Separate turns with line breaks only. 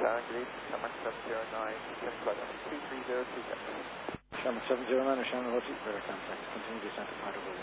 Great, Shamrock 709, 233026.
Shamrock 709 or Shamrock Lottie, better contact. Continue descent to Ponte Villa.